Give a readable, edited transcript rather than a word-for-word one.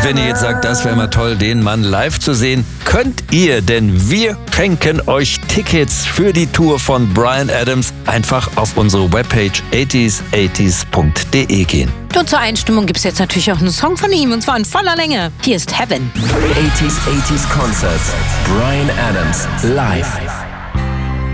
Und wenn ihr jetzt sagt, das wäre mal toll, den Mann live zu sehen, könnt ihr, denn wir schenken euch Tickets für die Tour von Bryan Adams. Einfach auf unsere Webpage 80s80s.de gehen. Und zur Einstimmung gibt es jetzt natürlich auch einen Song von ihm, und zwar in voller Länge. Hier ist Heaven. 80s Concerts. Bryan Adams live.